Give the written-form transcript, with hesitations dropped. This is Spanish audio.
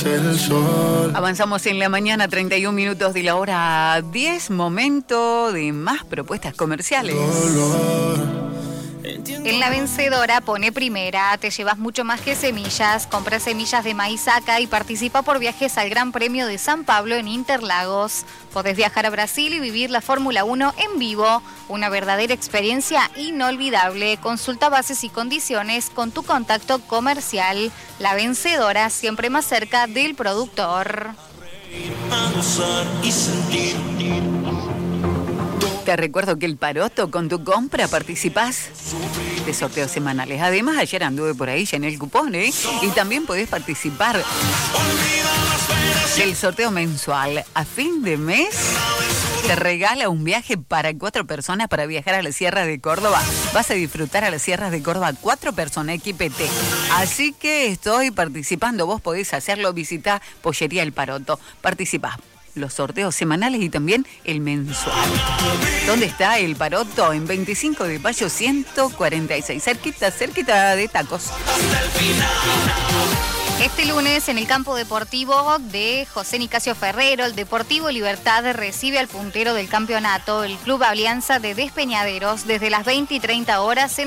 nace el sol. Avanzamos en la mañana, 31 minutos de la hora 10, momento de más propuestas comerciales. En La Vencedora pone primera, te llevas mucho más que semillas, compra semillas de maíz Saca y participa por viajes al Gran Premio de San Pablo en Interlagos. Podés viajar a Brasil y vivir la Fórmula 1 en vivo, una verdadera experiencia inolvidable. Consulta bases y condiciones con tu contacto comercial. La Vencedora, siempre más cerca del productor. Te recuerdo que el Paroto, con tu compra participás de sorteos semanales. Además, ayer anduve por ahí, llené el cupón, y también podés participar del sorteo mensual. A fin de mes te regala un viaje para 4 personas para viajar a las sierras de Córdoba. Vas a disfrutar a las sierras de Córdoba 4 personas, XPT. Así que estoy participando. Vos podés hacerlo, visitá Pollería El Paroto. Participás. Los sorteos semanales y también el mensual. ¿Dónde está el Paroto? En 25 de mayo 146, cerquita de Tacos. Este lunes en el campo deportivo de José Nicasio Ferrero, el Deportivo Libertad recibe al puntero del campeonato, el Club Alianza de Despeñaderos, desde las 20 y 30 horas en